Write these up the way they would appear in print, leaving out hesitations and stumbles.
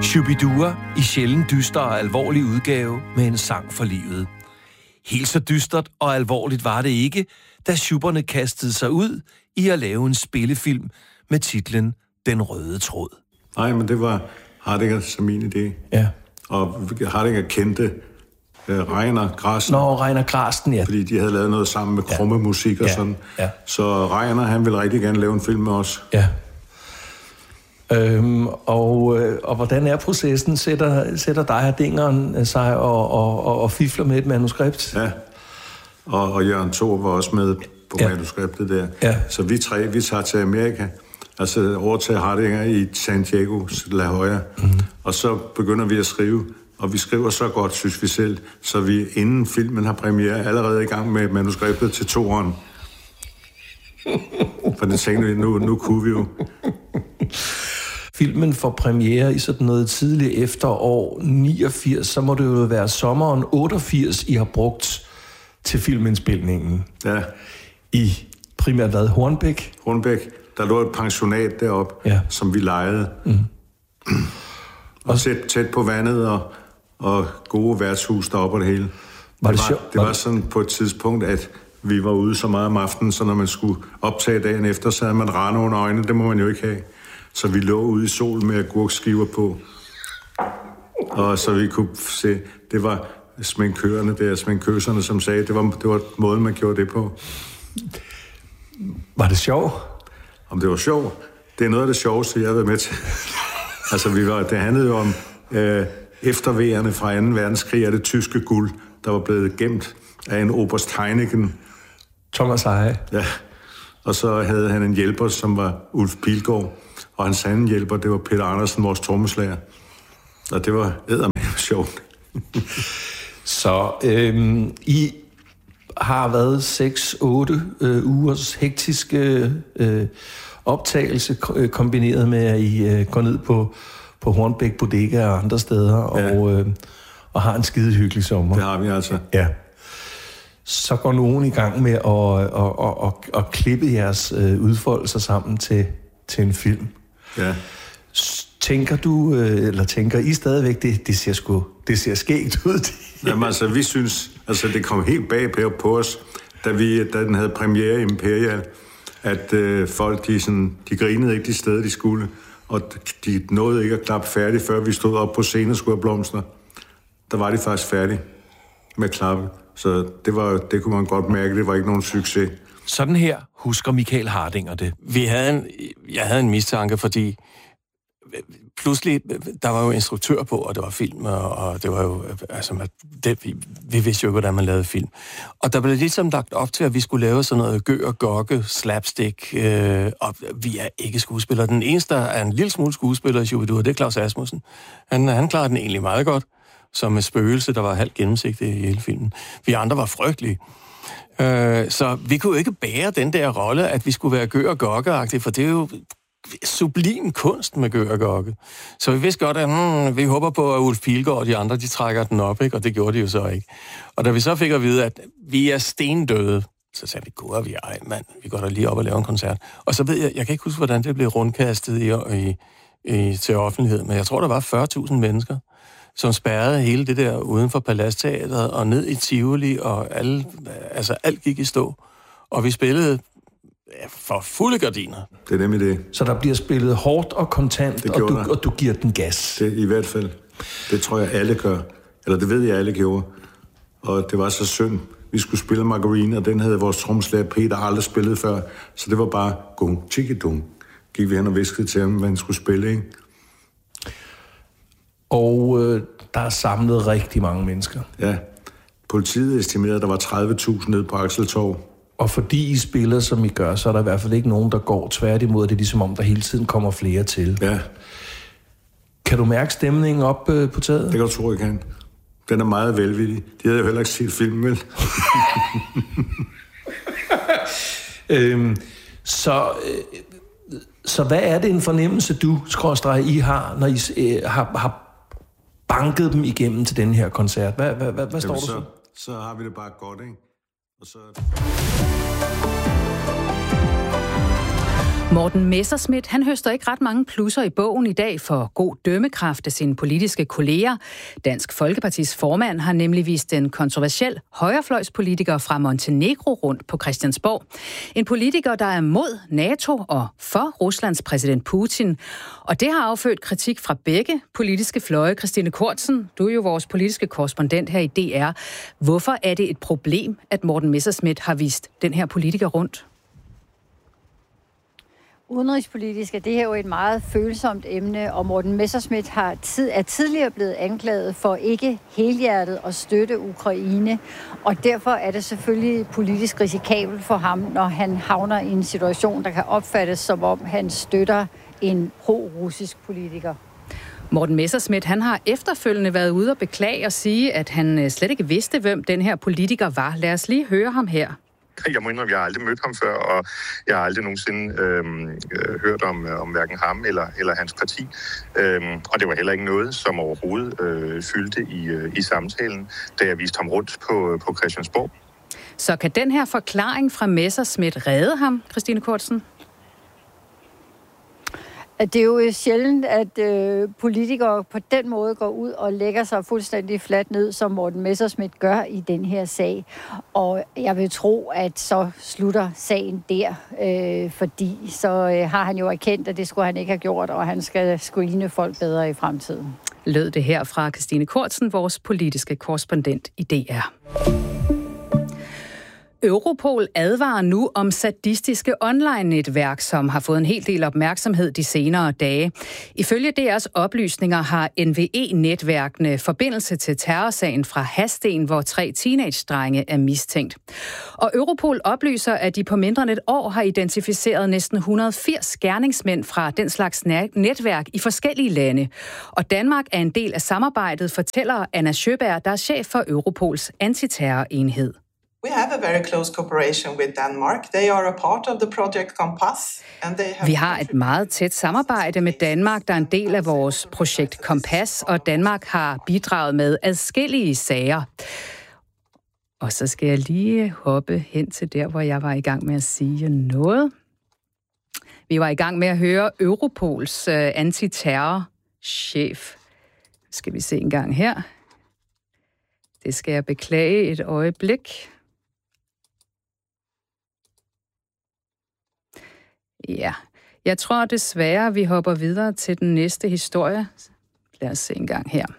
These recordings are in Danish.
Shubidua i sjældent dyster og alvorlig udgave med en sang for livet. Helt så dystert og alvorligt var det ikke, da Schubberne kastede sig ud i at lave en spillefilm med titlen Den Røde Tråd. Nej, men det var Hardinger som min idé. Ja. Og Hardinger kendte Reiner Grasten. Reiner Grasten, ja. Fordi de havde lavet noget sammen med krumme musik og sådan. Ja. Så Reiner, han ville rigtig gerne lave en film med os. Ja. Og hvordan er processen? Sætter dig og Dingeren sig og fifler med et manuskript? Ja, og Jørgen Thor var også med på manuskriptet der. Ja. Så vi tager til Amerika, altså over til Hardinger i Santiago, La Jolla. Mm-hmm. Og så begynder vi at skrive, og vi skriver så godt, synes vi selv, så vi inden filmen har premiere allerede i gang med manuskriptet til 2'eren. For det tænkte vi, nu kunne vi jo. Filmen får premiere i sådan noget tidligt efterår 89, så må det jo være sommeren 88, I har brugt til filmindspilningen. Ja. I primært hvad? Hornbæk? Hornbæk. Der lå et pensionat deroppe, som vi lejede. Mm. Og tæt på vandet og gode værtshus deroppe og det hele. Det var sådan på et tidspunkt, at vi var ude så meget om aftenen, så når man skulle optage dagen efter, så havde man rande under øjnene. Det må man jo ikke have. Så vi lå ude i solen med agurkskiver på. Og så vi kunne se, det var sminkøserne, som sagde, det var måden, man gjorde det på. Var det sjovt? Om det var sjovt? Det er noget af det sjoveste, jeg har været med til. Altså, det handlede jo om efterværende fra 2. verdenskrig af det tyske guld, der var blevet gemt af en oberst Heineken. Thomas Eje. Ja. Og så havde han en hjælper, som var Ulf Pilgaard. Og hans anden hjælper, det var Peter Andersen, vores trommeslager. Og det var eddermame sjovt. Så I har været 6-8 ugers hektiske optagelse, kombineret med, at I går ned på Hornbæk Bodega og andre steder, og har en skide hyggelig sommer. Det har vi altså. Ja. Så går nogen i gang med at klippe jeres udfoldelser sammen til en film. Ja. Tænker I stadigvæk, det ser skægt ud? Jamen altså, vi synes, altså det kom helt bag på os, da den havde premiere i Imperial, at folk, de grinede ikke de steder, de skulle, og de nåede ikke at klappe færdigt, før vi stod op på scenen og skulle have blomster. Der var de faktisk færdige med at klappe, så det kunne man godt mærke, det var ikke nogen succes. Sådan her husker Michael Hardinger det. Jeg havde en mistanke, fordi pludselig, der var jo instruktør på, og det var film, og det var jo, altså, vi vidste jo ikke, hvordan man lavede film. Og der blev ligesom lagt op til, at vi skulle lave sådan noget gør og gokke, slapstick, og vi er ikke skuespillere. Den eneste, der er en lille smule skuespiller i Shubidua, det er Claus Asmussen. Han klarede den egentlig meget godt, som et spøgelse, der var halvt gennemsigtigt i hele filmen. Vi andre var frygtelige. Så vi kunne jo ikke bære den der rolle, at vi skulle være gør og gokke-agtige, for det er jo sublim kunst med gør og gokke. Så vi vidste godt, at vi håber på, at Ulf Pilgaard og de andre, de trækker den op, ikke? Og det gjorde de jo så ikke. Og da vi så fik at vide, at vi er stendøde, så sagde vi, gud, vi ej, mand, vi går da lige op og laver en koncert. Og så ved jeg kan ikke huske, hvordan det blev rundkastet til offentlighed, men jeg tror, der var 40.000 mennesker, som spærrede hele det der uden for Paladsteatret og ned i Tivoli, og alt gik i stå. Og vi spillede for fulde gardiner. Det er nemlig det. Så der bliver spillet hårdt og kontant, og du giver den gas. Det, i hvert fald. Det tror jeg, alle gør. Eller det ved jeg, alle gjorde. Og det var så synd. Vi skulle spille Margarine, og den havde vores trommeslager Peter aldrig spillet før. Så det var bare gung, tjekkedung. Gik vi hen og viskede til ham, hvad han skulle spille, ikke? Og der er samlet rigtig mange mennesker. Ja. Politiet estimerede, at der var 30.000 nede på Akseltorv. Og fordi I spiller, som I gør, så er der i hvert fald ikke nogen, der går tværtimod. Det er ligesom om, der hele tiden kommer flere til. Ja. Kan du mærke stemningen op på taget? Det kan du tro, jeg kan. Den er meget velvillig. De havde jo heller ikke set filmen, vel? Så hvad er det en fornemmelse, I har, når I har banket dem igennem til den her koncert? Hvad står du så? Så har vi det bare godt, ikke? Og så... Morten Messerschmidt, han høster ikke ret mange plusser i bogen i dag for god dømmekraft af sine politiske kolleger. Dansk Folkepartis formand har nemlig vist en kontroversiel højrefløjspolitiker fra Montenegro rundt på Christiansborg. En politiker, der er mod NATO og for Ruslands præsident Putin. Og det har affødt kritik fra begge politiske fløje. Christine Kortsen, du er jo vores politiske korrespondent her i DR. Hvorfor er det et problem, at Morten Messerschmidt har vist den her politiker rundt? Udenrigspolitisk er det her jo et meget følsomt emne, og Morten Messerschmidt er tidligere blevet anklaget for ikke helhjertet at støtte Ukraine, og derfor er det selvfølgelig politisk risikabelt for ham, når han havner i en situation, der kan opfattes som om han støtter en pro-russisk politiker. Morten Messerschmidt, han har efterfølgende været ude og beklage og sige, at han slet ikke vidste, hvem den her politiker var. Lad os lige høre ham her. Jeg må indrømme, jeg har aldrig mødt ham før, og jeg har aldrig nogensinde hørt om hverken ham eller hans parti. Og det var heller ikke noget, som overhovedet fyldte i samtalen, da jeg viste ham rundt på Christiansborg. Så kan den her forklaring fra Messerschmidt redde ham, Christine Kortsen? Det er jo sjældent, at politikere på den måde går ud og lægger sig fuldstændig fladt ned, som Morten Messerschmidt gør i den her sag. Og jeg vil tro, at så slutter sagen der, fordi så har han jo erkendt, at det skulle han ikke have gjort, og han skal screene folk bedre i fremtiden. Lød det her fra Christine Kortsen, vores politiske korrespondent i DR. Europol advarer nu om sadistiske online-netværk, som har fået en hel del opmærksomhed de senere dage. Ifølge DR's oplysninger har NVE-netværkene forbindelse til terrorsagen fra Hadsten, hvor 3 teenage-drenge er mistænkt. Og Europol oplyser, at de på mindre end et år har identificeret næsten 180 gerningsmænd fra den slags netværk i forskellige lande. Og Danmark er en del af samarbejdet, fortæller Anna Sjøberg, der er chef for Europols antiterrorenhed. We have a very close cooperation with Denmark. They are a part of the Project Compass. Vi har et meget tæt samarbejde med Danmark, der er en del af vores projekt Kompas, og Danmark har bidraget med adskillige sager. Og så skal jeg lige hoppe hen til der, hvor jeg var i gang med at sige noget. Vi var i gang med at høre Europols antiterrorchef. Skal vi se en gang her. Det skal jeg beklage et øjeblik. Ja, jeg tror desværre, vi hopper videre til den næste historie. Lad os se en gang her.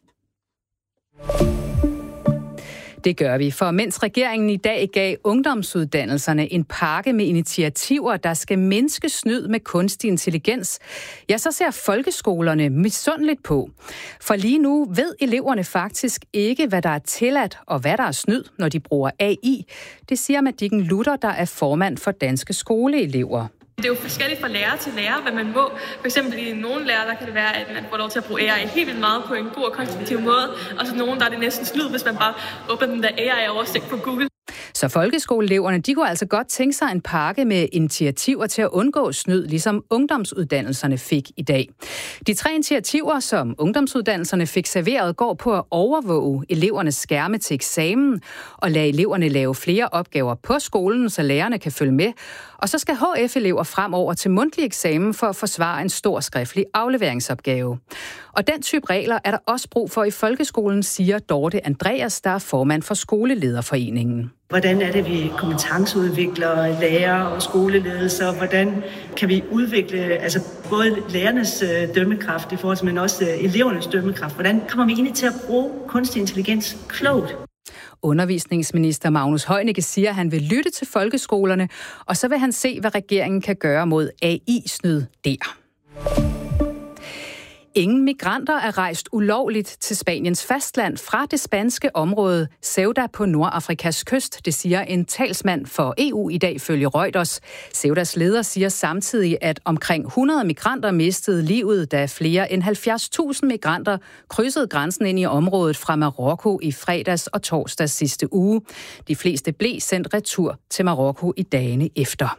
Det gør vi, for mens regeringen i dag gav ungdomsuddannelserne en pakke med initiativer, der skal mindske snyd med kunstig intelligens, ja, så ser folkeskolerne misundeligt på. For lige nu ved eleverne faktisk ikke, hvad der er tilladt og hvad der er snyd, når de bruger AI. Det siger Madicken Luther, der er formand for Danske Skoleelever. Det er jo forskelligt fra lærer til lærer, hvad man må. For eksempel i nogle lærere, der kan det være, at man får lov til at bruge AI helt vildt meget på en god og konstruktiv måde. Og så nogle, der er det næsten snyd, hvis man bare åbner den der AI-oversigt på Google. Så folkeskoleeleverne, de kunne altså godt tænke sig en pakke med initiativer til at undgå snyd, ligesom ungdomsuddannelserne fik i dag. De 3 initiativer, som ungdomsuddannelserne fik serveret, går på at overvåge elevernes skærme til eksamen og lade eleverne lave flere opgaver på skolen, så lærerne kan følge med. Og så skal HF-elever fremover til mundtlig eksamen for at forsvare en stor skriftlig afleveringsopgave. Og den type regler er der også brug for i folkeskolen, siger Dorte Andreas, der er formand for Skolelederforeningen. Hvordan er det, vi kompetenceudvikler lærere og skoleledelser? Hvordan kan vi udvikle både lærernes dømmekraft i forhold til, men også elevernes dømmekraft? Hvordan kommer vi egentlig til at bruge kunstig intelligens klogt? Undervisningsminister Magnus Heunicke siger, at han vil lytte til folkeskolerne, og så vil han se, hvad regeringen kan gøre mod AI-snyd der. Ingen migranter er rejst ulovligt til Spaniens fastland fra det spanske område Ceuta på Nordafrikas kyst. Det siger en talsmand for EU i dag, følge Reuters. Ceutas leder siger samtidig, at omkring 100 migranter mistede livet, da flere end 70.000 migranter krydsede grænsen ind i området fra Marokko i fredags og torsdags sidste uge. De fleste blev sendt retur til Marokko i dagene efter.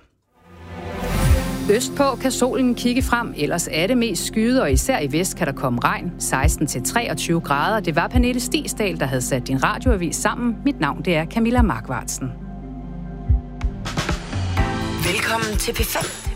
Østpå kan solen kigge frem, ellers er det mest skyet, og især i vest kan der komme regn. 16-23 grader. Det var Pernille Stigsdal, der havde sat din radioavis sammen. Mit navn, det er Camilla Markvartsen. Velkommen til P5.